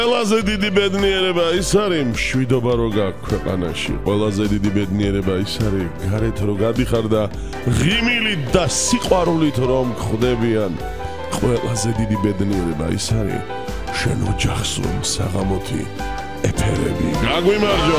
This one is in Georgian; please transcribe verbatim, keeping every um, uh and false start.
ყველაზე დიდი ბედნიერება ის არის მშვიდობა რო გაქვს ქვეყანაში. ყველაზე დიდი ბედნიერება ის არის გარეთ რო გადიხარ და ღიმილით და სიყვარულით რომ გხვდებიან. ყველაზე დიდი ბედნიერება ის არის შენ ოჯახს რომ საღამოთი ეფერები. გაგვიმარჯვა.